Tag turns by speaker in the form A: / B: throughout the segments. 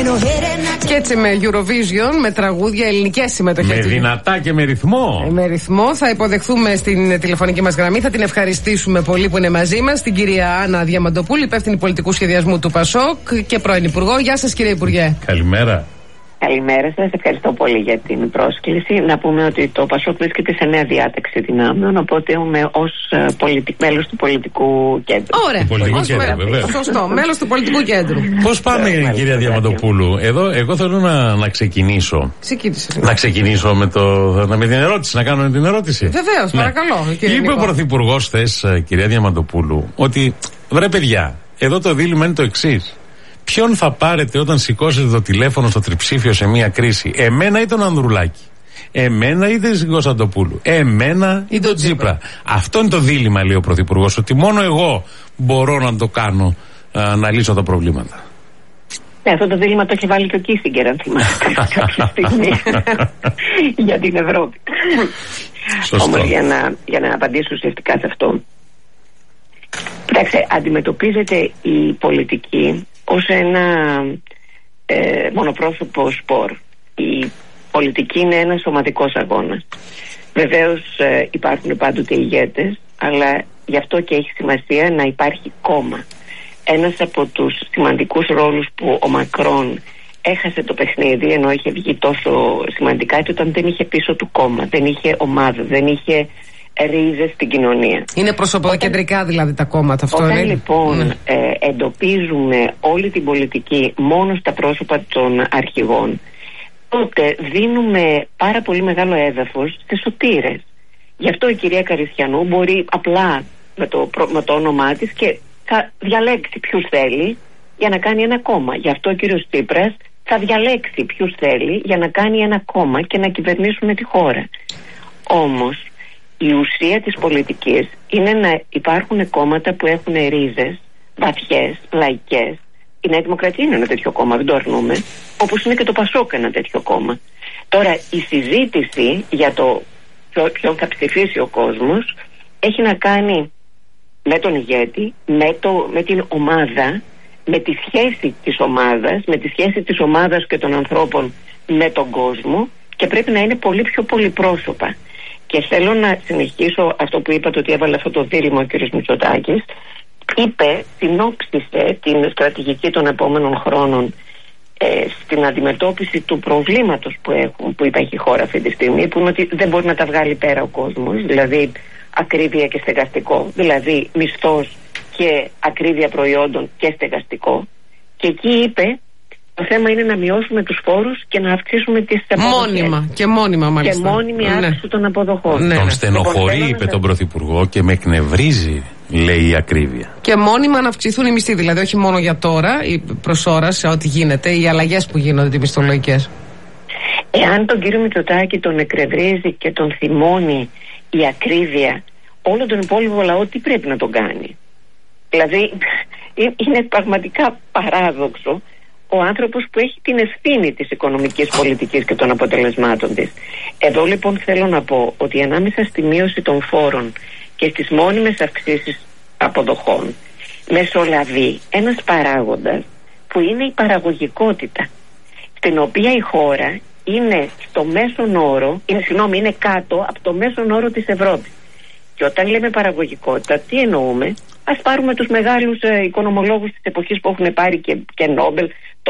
A: Και έτσι με Eurovision, με τραγούδια, ελληνικές συμμετοχές.
B: Με δυνατά και με ρυθμό.
A: Με ρυθμό. Θα υποδεχθούμε στην τηλεφωνική μας γραμμή. Θα την ευχαριστήσουμε πολύ που είναι μαζί μας, την κυρία Άννα Διαμαντοπούλου, υπεύθυνη πολιτικού σχεδιασμού του ΠΑΣΟΚ και πρώην Υπουργό. Γεια σας, κύριε Υπουργέ.
B: Καλημέρα.
C: Καλημέρα σας, ευχαριστώ πολύ για την πρόσκληση. Να πούμε ότι το ΠΑΣΟΚ βρίσκεται σε νέα διάταξη δυνάμεων, οπότε είμαι ως μέλος του πολιτικού κέντρου.
A: Ωραία, σωστό, μέλος του πολιτικού κέντρου.
B: Πώς πάμε, κυρία Διαμαντοπούλου? Εγώ θέλω να ξεκινήσω. Να ξεκινήσω με την ερώτηση, να κάνω την ερώτηση.
A: Βεβαίως, παρακαλώ.
B: Είπε ο Πρωθυπουργός χθες, κυρία Διαμαντοπούλου, ότι βρε παιδιά, εδώ το δίλημμα είναι το εξής. Ποιον θα πάρετε όταν σηκώσετε το τηλέφωνο στο τριψήφιο σε μια κρίση? Εμένα ή τον Ανδρουλάκη? Εμένα ή την Κωνσταντοπούλου? Εμένα ή τον Τσίπρα? Αυτό είναι το δίλημμα, λέει ο Πρωθυπουργός, ότι μόνο εγώ μπορώ να το κάνω, να λύσω τα προβλήματα.
C: Αυτό το δίλημμα το έχει βάλει και ο Κίσιγκερ, αν θυμάστε, κάποια στιγμή για την Ευρώπη. Όμως για να απαντήσω ουσιαστικά σε αυτό, κοιτάξτε, αντιμετωπίζεται η πολιτική ως ένα μονοπρόσωπο σπορ. Η πολιτική είναι ένας σωματικός αγώνας. Βεβαίως υπάρχουν πάντοτε ηγέτες, αλλά γι' αυτό και έχει σημασία να υπάρχει κόμμα. Ένας από τους σημαντικούς ρόλους που ο Μακρόν έχασε το παιχνίδι, ενώ είχε βγει τόσο σημαντικά, ήταν όταν δεν είχε πίσω του κόμμα, δεν είχε ομάδα, δεν είχε ρίζες στην κοινωνία.
A: Είναι προσωποκεντρικά δηλαδή τα κόμματα, αυτό
C: όταν
A: είναι.
C: Λοιπόν εντοπίζουμε όλη την πολιτική μόνο στα πρόσωπα των αρχηγών, τότε δίνουμε πάρα πολύ μεγάλο έδαφος σε σωτήρες. Γι' αυτό η κυρία Καριστιανού μπορεί απλά με το όνομά της και θα διαλέξει ποιους θέλει για να κάνει ένα κόμμα. Γι' αυτό ο κύριος Τσίπρας θα διαλέξει ποιους θέλει για να κάνει ένα κόμμα και να κυβερνήσουν τη χώρα. Όμως η ουσία της πολιτικής είναι να υπάρχουν κόμματα που έχουν ρίζες βαθιές, λαϊκές. Η Νέα Δημοκρατία είναι ένα τέτοιο κόμμα, δεν το αρνούμε, όπως είναι και το ΠΑΣΟΚ ένα τέτοιο κόμμα. Τώρα η συζήτηση για το ποιον θα ψηφίσει ο κόσμος έχει να κάνει με τον ηγέτη, με την ομάδα, με τη σχέση της ομάδας, με τη σχέση της ομάδας και των ανθρώπων με τον κόσμο, και πρέπει να είναι πολύ πιο πολυπρόσωπα. Και θέλω να συνεχίσω αυτό που είπατε, ότι έβαλε αυτό το δίλημμα ο κ. Μητσοτάκης. Συνόψισε την στρατηγική των επόμενων χρόνων στην αντιμετώπιση του προβλήματος που υπάρχει η χώρα αυτή τη στιγμή, που είναι ότι δεν μπορεί να τα βγάλει πέρα ο κόσμος, δηλαδή ακρίβεια και στεγαστικό, δηλαδή μισθός και ακρίβεια προϊόντων και στεγαστικό. Και εκεί είπε, το θέμα είναι να μειώσουμε τους φόρους και να αυξήσουμε τις αποδοχές.
A: Μόνιμα μάλιστα.
C: Και μόνιμη αύξηση των αποδοχών.
A: Ναι.
B: Τον στενοχωρεί, είπε τον Πρωθυπουργό, και με εκνευρίζει, λέει, η ακρίβεια.
A: Και μόνιμα να αυξηθούν οι μισθοί, δηλαδή όχι μόνο για τώρα, προς ώρα, σε ό,τι γίνεται, οι αλλαγές που γίνονται, οι μισθολογικές.
C: Εάν τον κύριο Μητσοτάκη τον εκνευρίζει και τον θυμώνει η ακρίβεια, όλο τον υπόλοιπο λαό τι πρέπει να τον κάνει? Δηλαδή είναι πραγματικά παράδοξο ο άνθρωπος που έχει την ευθύνη της οικονομικής πολιτικής και των αποτελεσμάτων της. Εδώ λοιπόν θέλω να πω ότι ανάμεσα στη μείωση των φόρων και στις μόνιμες αυξήσεις αποδοχών μεσολαβεί ένας παράγοντας που είναι η παραγωγικότητα, στην οποία η χώρα είναι στο μέσον όρο, είναι κάτω από το μέσον όρο της Ευρώπης. Και όταν λέμε παραγωγικότητα, τι εννοούμε? Ας πάρουμε τους μεγάλους οικονομολόγους της εποχής που έχουν πάρει και Νόμπελ,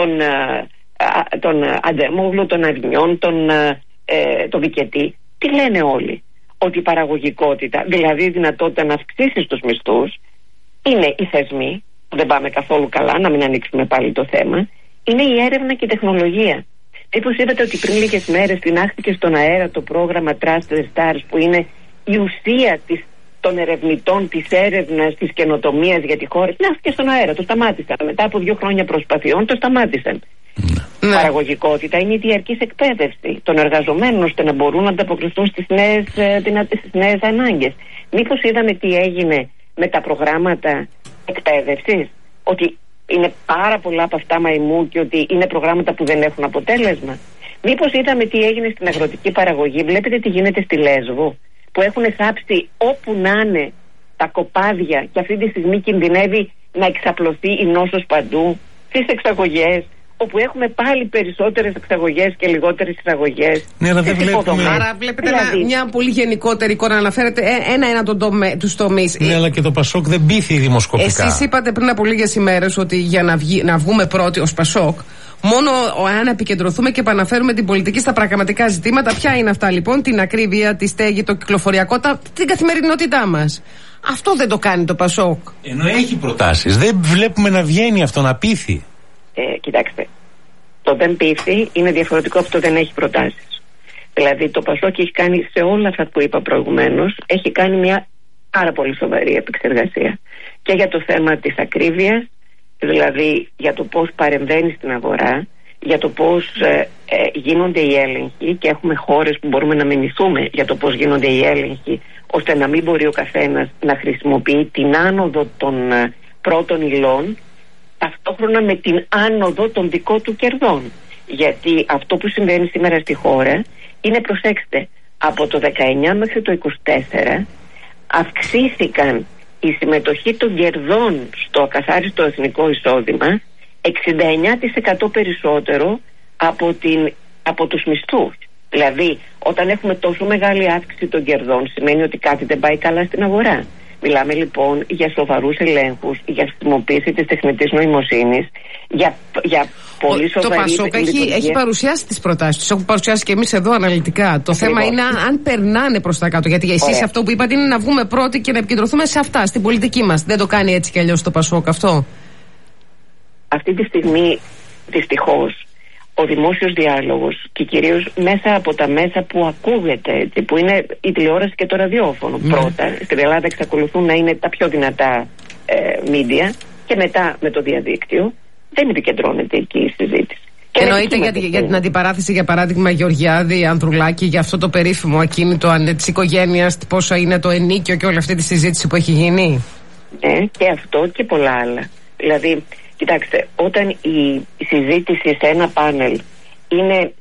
C: τον Αντεμόγλου, τον Αγνιόν, τον Βικετή. Τι λένε όλοι? Ότι η παραγωγικότητα, δηλαδή η δυνατότητα να αυξήσεις τους μισθούς, είναι οι θεσμοί, που δεν πάμε καθόλου καλά, να μην ανοίξουμε πάλι το θέμα, είναι η έρευνα και η τεχνολογία. Μήπως είδατε ότι πριν λίγες μέρες τεινάχθηκε στον αέρα το πρόγραμμα Trust the Stars, που είναι η ουσία των ερευνητών, της έρευνας, της καινοτομίας για τη χώρα? Τεινάχθηκε στον αέρα, το σταμάτησαν. Μετά από 2 χρόνια προσπαθειών το σταμάτησαν.
A: Ναι.
C: Παραγωγικότητα είναι η διαρκής εκπαίδευση των εργαζομένων, ώστε να μπορούν να ανταποκριθούν στις νέες ανάγκες. Μήπως είδαμε τι έγινε με τα προγράμματα εκπαίδευσης? Ότι είναι πάρα πολλά από αυτά μαϊμού και ότι είναι προγράμματα που δεν έχουν αποτέλεσμα. Μήπως είδαμε τι έγινε στην αγροτική παραγωγή? Βλέπετε τι γίνεται στη Λέσβο, που έχουν θάψει όπου να είναι τα κοπάδια και αυτή τη στιγμή κινδυνεύει να εξαπλωθεί η νόσος παντού, στις εξαγωγές, όπου έχουμε πάλι περισσότερες εξαγωγές και λιγότερες εισαγωγές.
B: Ναι, αλλά δεν βλέπουμε.
A: Άρα βλέπετε μια πολύ γενικότερη εικόνα, αναφέρετε ένα τους τομείς.
B: Ναι, αλλά και το Πασόκ δεν πείθει δημοσκοπικά.
A: Εσείς είπατε πριν από λίγες ημέρες ότι για να βγούμε πρώτοι ως Πασόκ, μόνο αν επικεντρωθούμε και επαναφέρουμε την πολιτική στα πραγματικά ζητήματα. Ποια είναι αυτά λοιπόν? Την ακρίβεια, τη στέγη, το κυκλοφοριακό, την καθημερινότητά μας. Αυτό δεν το κάνει το Πασόκ.
B: Ενώ έχει προτάσεις. Δεν βλέπουμε να βγαίνει αυτό, να πείθει.
C: Κοιτάξτε, το δεν πείθει είναι διαφορετικό από το δεν έχει προτάσεις. Δηλαδή το Πασόκ έχει κάνει σε όλα αυτά που είπα προηγουμένως, έχει κάνει μια πάρα πολύ σοβαρή επεξεργασία. Και για το θέμα της ακρίβειας, δηλαδή για το πώς παρεμβαίνει στην αγορά, για το πώς γίνονται οι έλεγχοι, και έχουμε χώρες που μπορούμε να μιμηθούμε για το πώς γίνονται οι έλεγχοι, ώστε να μην μπορεί ο καθένας να χρησιμοποιεί την άνοδο των πρώτων υλών ταυτόχρονα με την άνοδο των δικών του κερδών. Γιατί αυτό που συμβαίνει σήμερα στη χώρα είναι, προσέξτε, από το 19 μέχρι το 24 αυξήθηκαν η συμμετοχή των κερδών στο ακαθάριστο εθνικό εισόδημα 69% περισσότερο από τους μισθούς. Δηλαδή, όταν έχουμε τόσο μεγάλη αύξηση των κερδών, σημαίνει ότι κάτι δεν πάει καλά στην αγορά. Μιλάμε λοιπόν για σοβαρούς ελέγχους, για χρησιμοποίηση της τεχνητής νοημοσύνης, για πολύ σοβαρή.
A: Το Πασόκ έχει παρουσιάσει τις προτάσεις, τις έχουμε παρουσιάσει και εμείς εδώ αναλυτικά. Το θέμα είναι αν περνάνε προς τα κάτω. Γιατί εσείς αυτό που είπατε είναι να βγούμε πρώτοι και να επικεντρωθούμε σε αυτά, στην πολιτική μας. Δεν το κάνει έτσι κι αλλιώς το Πασόκ αυτό?
C: Αυτή τη στιγμή, δυστυχώς, ο δημόσιος διάλογος, και κυρίως μέσα από τα μέσα που ακούγεται, έτσι, που είναι η τηλεόραση και το ραδιόφωνο, πρώτα στην Ελλάδα εξακολουθούν να είναι τα πιο δυνατά media, και μετά με το διαδίκτυο, δεν επικεντρώνεται εκεί η συζήτηση.
A: Εννοείται για την αντιπαράθεση, για παράδειγμα, Γεωργιάδη, Ανδρουλάκη, για αυτό το περίφημο ακίνητο της οικογένειας, πόσο είναι το ενίκιο και όλη αυτή τη συζήτηση που έχει γίνει?
C: Ναι, και αυτό και πολλά άλλα. Δηλαδή, κοιτάξτε, όταν η συζήτηση σε ένα πάνελ είναι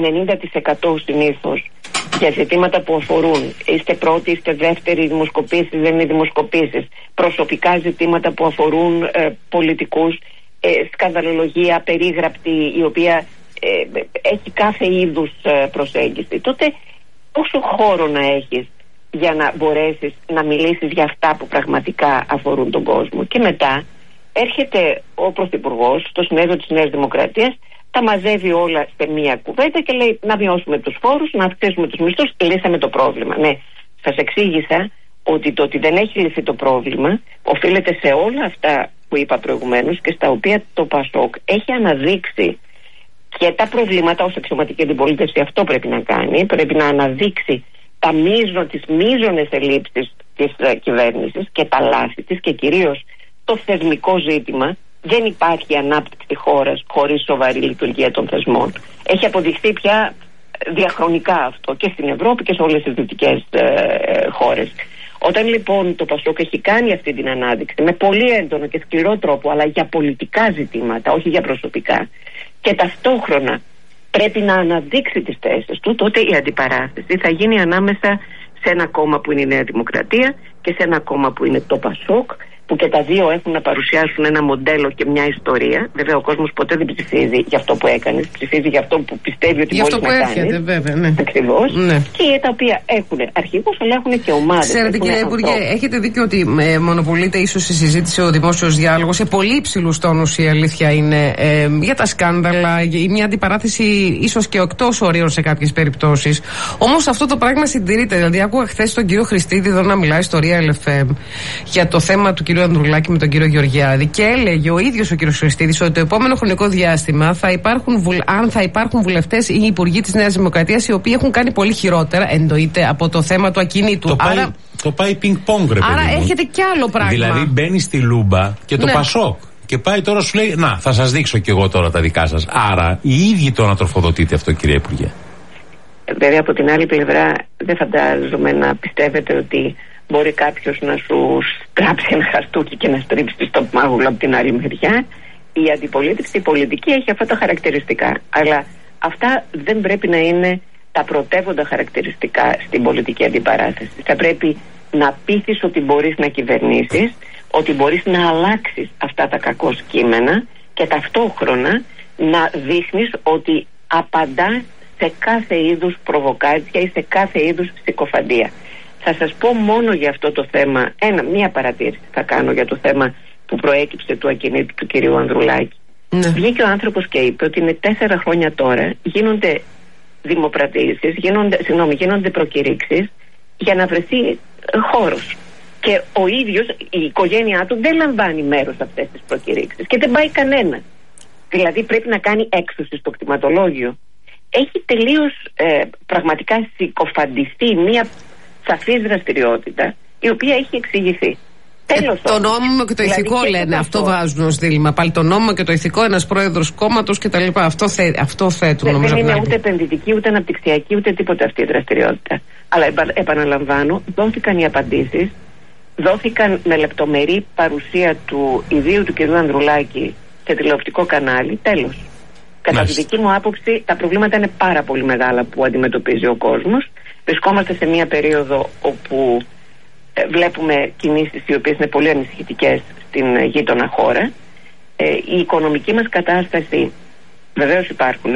C: 90% συνήθως για ζητήματα που αφορούν, είστε πρώτοι, είστε δεύτεροι, δημοσκοπήσεις, δεν είναι δημοσκοπήσεις, προσωπικά ζητήματα που αφορούν πολιτικούς, σκανδαλολογία περίγραπτη, η οποία έχει κάθε είδους προσέγγιση, τότε πόσο χώρο να έχεις για να μπορέσεις να μιλήσεις για αυτά που πραγματικά αφορούν τον κόσμο? Και μετά έρχεται ο Πρωθυπουργός στο συνέδριο της Νέας Δημοκρατίας, τα μαζεύει όλα σε μία κουβέντα και λέει να μειώσουμε τους φόρους, να αυξήσουμε τους μισθούς, λύσαμε το πρόβλημα. Ναι, σας εξήγησα ότι το ότι δεν έχει λυθεί το πρόβλημα οφείλεται σε όλα αυτά που είπα προηγουμένως και στα οποία το Πασόκ έχει αναδείξει και τα προβλήματα ως αξιωματική αντιπολίτευση. Αυτό πρέπει να κάνει, πρέπει να αναδείξει τις μείζονες ελλείψεις της κυβέρνησης και τα λάθη της, και κυρίως το θεσμικό ζήτημα. Δεν υπάρχει ανάπτυξη χώρας χωρίς σοβαρή λειτουργία των θεσμών. Έχει αποδειχθεί πια διαχρονικά αυτό και στην Ευρώπη και σε όλες τις δυτικές χώρες. Όταν λοιπόν το Πασόκ έχει κάνει αυτή την ανάδειξη με πολύ έντονο και σκληρό τρόπο, αλλά για πολιτικά ζητήματα, όχι για προσωπικά, και ταυτόχρονα πρέπει να αναδείξει τις θέσεις του, τότε η αντιπαράθεση θα γίνει ανάμεσα σε ένα κόμμα που είναι η Νέα Δημοκρατία και σε ένα κόμμα που είναι το Πασόκ, που και τα δύο έχουν να παρουσιάσουν ένα μοντέλο και μια ιστορία. Βέβαια, ο κόσμος ποτέ δεν ψηφίζει για αυτό που έκανες, ψηφίζει για αυτό που πιστεύει ότι μπορεί να κάνει.
A: Βέβαια, ναι.
C: Ακριβώς. Ναι. Και τα οποία έχουν αρχηγούς, αλλά έχουν και ομάδες.
A: Ξέρετε, κύριε Υπουργέ, έχετε δίκιο ότι μονοπολείται ίσως η συζήτηση, ο δημόσιος διάλογος σε πολύ υψηλούς τόνους, η αλήθεια είναι, για τα σκάνδαλα, για μια αντιπαράθεση ίσως και εκτός ορίων σε κάποιες περιπτώσεις. Όμως αυτό το πράγμα συντηρείται. Δηλαδή, άκουγα χθες τον κύριο Χριστίδη εδώ να μιλάει στο Real FM για το θέμα του κύριο Ανδρουλάκη με τον κύριο Γεωργιάδη, και έλεγε ο ίδιος ο κύριος Χριστίδης ότι το επόμενο χρονικό διάστημα αν θα υπάρχουν βουλευτές ή υπουργοί της Νέας Δημοκρατίας οι οποίοι έχουν κάνει πολύ χειρότερα, εννοείται, από το θέμα του ακινήτου.
B: Το πάει πινκ-πονγκ, ρε παιδί.
A: Άρα έρχεται κι άλλο πράγμα.
B: Δηλαδή μπαίνει στη Λούμπα και το Πασόκ. Και πάει τώρα, σου λέει, να, θα σας δείξω κι εγώ τώρα τα δικά σας. Άρα οι ίδιοι το ανατροφοδοτείτε αυτό, κύριε Υπουργέ.
C: Βέβαια, από την άλλη πλευρά, δεν φαντάζομαι να πιστεύετε ότι μπορεί κάποιος να σου στράψει ένα χαστούκι και να στρίψει στο μάγουλο από την άλλη μεριά. Η αντιπολίτευση, η πολιτική έχει αυτά τα χαρακτηριστικά. Αλλά αυτά δεν πρέπει να είναι τα πρωτεύοντα χαρακτηριστικά στην πολιτική αντιπαράθεση. Θα πρέπει να πείθεις ότι μπορείς να κυβερνήσεις, ότι μπορείς να αλλάξεις αυτά τα κακό κείμενα και ταυτόχρονα να δείχνεις ότι απαντάς σε κάθε είδους προβοκάτσια ή σε κάθε είδους συκοφαντία. Θα σας πω μόνο για αυτό το θέμα, μία παρατήρηση θα κάνω για το θέμα που προέκυψε του ακινήτου του κυρίου Ανδρουλάκη. Ναι. Βγήκε ο άνθρωπος και είπε ότι είναι 4 χρόνια τώρα γίνονται δημοπρατήσεις, γίνονται προκηρύξεις για να βρεθεί χώρος. Και ο ίδιος, η οικογένειά του δεν λαμβάνει μέρος σε αυτές τις προκηρύξεις και δεν πάει κανένα. Δηλαδή πρέπει να κάνει έξωση στο κτηματολόγιο. Έχει τελείως πραγματικά συκοφαντιστεί μια σαφής δραστηριότητα η οποία έχει εξηγηθεί.
A: Το νόμιμο και το ηθικό δηλαδή, λένε, αυτό βάζουν ως δίλημμα. Πάλι το νόμιμο και το ηθικό, ένας πρόεδρος κόμματος κτλ. Αυτό θέτουν νομίζω.
C: Δεν είναι ούτε επενδυτική, ούτε αναπτυξιακή, ούτε τίποτα αυτή η δραστηριότητα. Αλλά επαναλαμβάνω, δόθηκαν οι απαντήσεις, δόθηκαν με λεπτομερή παρουσία του ιδίου του κ. Ανδρουλάκη σε τηλεοπτικό κανάλι. Τέλος. Κατά τη δική μου άποψη, τα προβλήματα είναι πάρα πολύ μεγάλα που αντιμετωπίζει ο κόσμος. Βρισκόμαστε σε μια περίοδο όπου βλέπουμε κινήσεις οι οποίες είναι πολύ ανησυχητικές στην γείτονα χώρα. Η οικονομική μας κατάσταση, βεβαίως υπάρχουν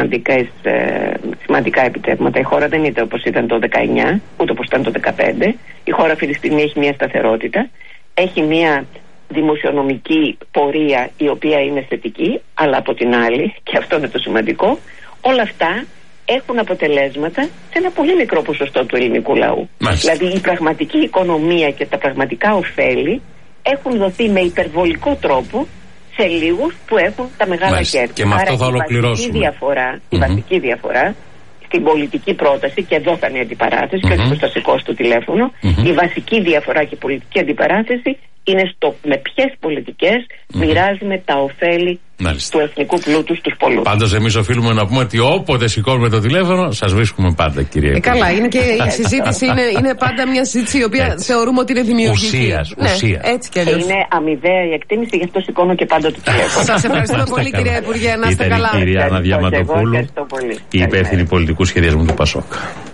C: σημαντικά επιτεύγματα. Η χώρα δεν είναι όπως ήταν το 19, ούτε όπως ήταν το 15. Η χώρα αυτή τη στιγμή έχει μια σταθερότητα. Έχει μια δημοσιονομική πορεία η οποία είναι θετική, αλλά από την άλλη, και αυτό είναι το σημαντικό, όλα αυτά έχουν αποτελέσματα σε ένα πολύ μικρό ποσοστό του ελληνικού λαού. Μάλιστα. Δηλαδή η πραγματική οικονομία και τα πραγματικά ωφέλη έχουν δοθεί με υπερβολικό τρόπο σε λίγους που έχουν τα μεγάλα κέρδη.
B: Και με αυτό θα ολοκληρώσουμε.
C: Η βασική διαφορά στην πολιτική πρόταση, και εδώ θα είναι η αντιπαράθεση και όχι στο στατικό στο τηλέφωνο, η βασική διαφορά και η πολιτική αντιπαράθεση είναι στο με ποιες πολιτικές μοιράζουμε τα ωφέλη του εθνικού πλούτου στους πολίτες.
B: Πάντως εμείς οφείλουμε να πούμε ότι όποτε σηκώνουμε το τηλέφωνο σας βρίσκουμε πάντα, κυρία.
A: Καλά, είναι και η συζήτηση είναι πάντα μια συζήτηση η οποία θεωρούμε ότι είναι δημιουργική.
B: Ουσία.
A: Έτσι κι αλλιώς.
C: Είναι αμοιβαία η εκτίμηση, γι' αυτό σηκώνω και πάντα το τηλέφωνο.
A: Σας ευχαριστούμε πολύ, κυρία Υπουργέ, να είστε καλά.
B: Ήταν η κυρία Άννα Διαμαντοπούλου, η υπεύθυνη πολιτικού σχεδιασμού του ΠΑΣΟΚ.